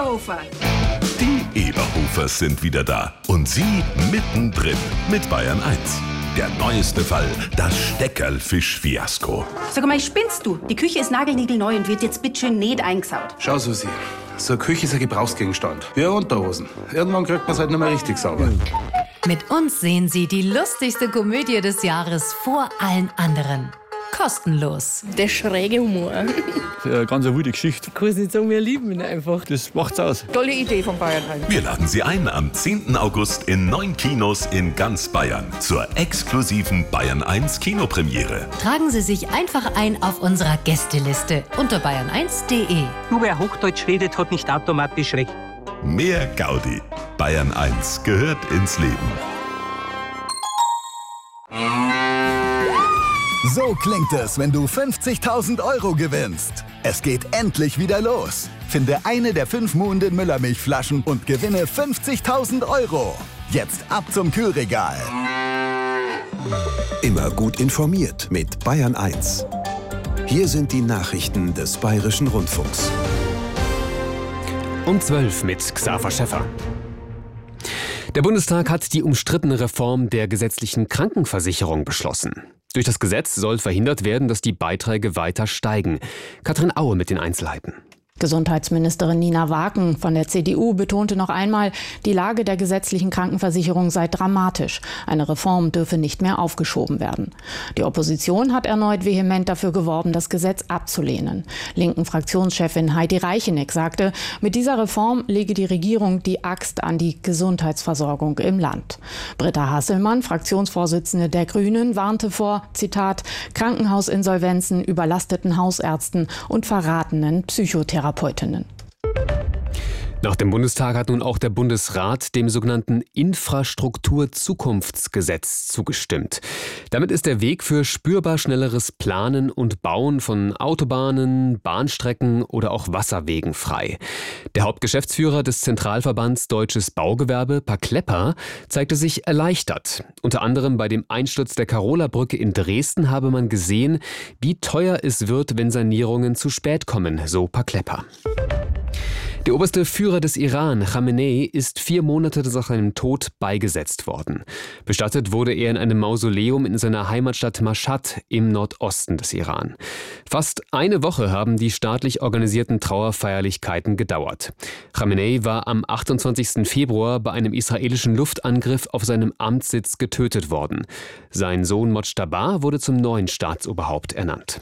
Eberhofer. Die Eberhofers sind wieder da. Und sie mittendrin mit Bayern 1. Der neueste Fall, das Steckerlfisch-Fiasko. Sag mal, spinnst du? Die Küche ist nagelniegelneu und wird jetzt bitteschön nicht eingesaut. Schau, Susi, so eine Küche ist ein Gebrauchsgegenstand. Wie eine Unterhosen. Irgendwann kriegt man es halt nicht mehr richtig sauber. Mit uns sehen Sie die lustigste Komödie des Jahres vor allen anderen. Kostenlos. Der schräge Humor. Eine ganz wilde Geschichte. Ich kann es nicht sagen, wir lieben ihn einfach. Das macht's aus. Tolle Idee von Bayern 1. Wir laden Sie ein am 10. August in 9 Kinos in ganz Bayern zur exklusiven Bayern 1 Kinopremiere. Tragen Sie sich einfach ein auf unserer Gästeliste unter bayern1.de. Nur wer Hochdeutsch redet, hat nicht automatisch recht. Mehr Gaudi. Bayern 1 gehört ins Leben. So klingt es, wenn du 50.000 € gewinnst. Es geht endlich wieder los. Finde eine der 5 Muhnden Müllermilchflaschen und gewinne 50.000 €. Jetzt ab zum Kühlregal. Immer gut informiert mit Bayern 1. Hier sind die Nachrichten des Bayerischen Rundfunks. Um 12 mit Xaver Schäffer. Der Bundestag hat die umstrittene Reform der gesetzlichen Krankenversicherung beschlossen. Durch das Gesetz soll verhindert werden, dass die Beiträge weiter steigen. Katrin Aue mit den Einzelheiten. Gesundheitsministerin Nina Waken von der CDU betonte noch einmal, die Lage der gesetzlichen Krankenversicherung sei dramatisch. Eine Reform dürfe nicht mehr aufgeschoben werden. Die Opposition hat erneut vehement dafür geworben, das Gesetz abzulehnen. Linken Fraktionschefin Heidi Reicheneck sagte, mit dieser Reform lege die Regierung die Axt an die Gesundheitsversorgung im Land. Britta Hasselmann, Fraktionsvorsitzende der Grünen, warnte vor, Zitat, Krankenhausinsolvenzen, überlasteten Hausärzten und verratenen Psychotherapeutinnen. Nach dem Bundestag hat nun auch der Bundesrat dem sogenannten Infrastrukturzukunftsgesetz zugestimmt. Damit ist der Weg für spürbar schnelleres Planen und Bauen von Autobahnen, Bahnstrecken oder auch Wasserwegen frei. Der Hauptgeschäftsführer des Zentralverbands Deutsches Baugewerbe, Paklepper, zeigte sich erleichtert. Unter anderem bei dem Einsturz der Karola-Brücke in Dresden habe man gesehen, wie teuer es wird, wenn Sanierungen zu spät kommen, so Paklepper. Der oberste Führer des Iran, Khamenei, ist 4 Monate nach seinem Tod beigesetzt worden. Bestattet wurde er in einem Mausoleum in seiner Heimatstadt Mashhad im Nordosten des Iran. Fast eine Woche haben die staatlich organisierten Trauerfeierlichkeiten gedauert. Khamenei war am 28. Februar bei einem israelischen Luftangriff auf seinem Amtssitz getötet worden. Sein Sohn Mojtaba wurde zum neuen Staatsoberhaupt ernannt.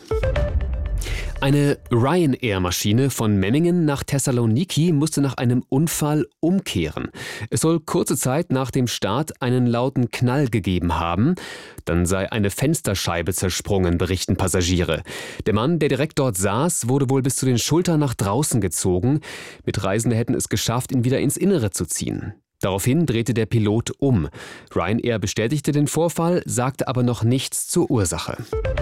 Eine Ryanair-Maschine von Memmingen nach Thessaloniki musste nach einem Unfall umkehren. Es soll kurze Zeit nach dem Start einen lauten Knall gegeben haben. Dann sei eine Fensterscheibe zersprungen, berichten Passagiere. Der Mann, der direkt dort saß, wurde wohl bis zu den Schultern nach draußen gezogen. Mitreisende hätten es geschafft, ihn wieder ins Innere zu ziehen. Daraufhin drehte der Pilot um. Ryanair bestätigte den Vorfall, sagte aber noch nichts zur Ursache.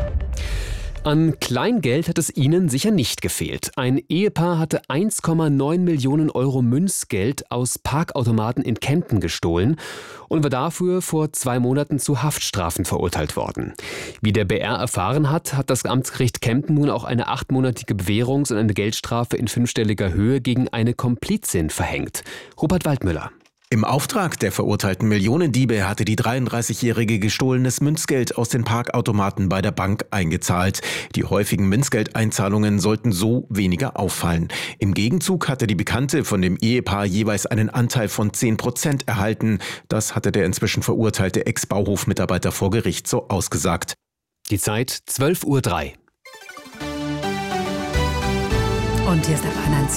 An Kleingeld hat es ihnen sicher nicht gefehlt. Ein Ehepaar hatte 1,9 Millionen € Münzgeld aus Parkautomaten in Kempten gestohlen und war dafür vor 2 Monaten zu Haftstrafen verurteilt worden. Wie der BR erfahren hat, hat das Amtsgericht Kempten nun auch eine 8-monatige Bewährungs- und eine Geldstrafe in 5-stelliger Höhe gegen eine Komplizin verhängt. Robert Waldmüller. Im Auftrag der verurteilten Millionendiebe hatte die 33-Jährige gestohlenes Münzgeld aus den Parkautomaten bei der Bank eingezahlt. Die häufigen Münzgeldeinzahlungen sollten so weniger auffallen. Im Gegenzug hatte die Bekannte von dem Ehepaar jeweils einen Anteil von 10% erhalten. Das hatte der inzwischen verurteilte Ex-Bauhof-Mitarbeiter vor Gericht so ausgesagt. Die Zeit 12:03 Uhr. Und hier ist der Bayern 1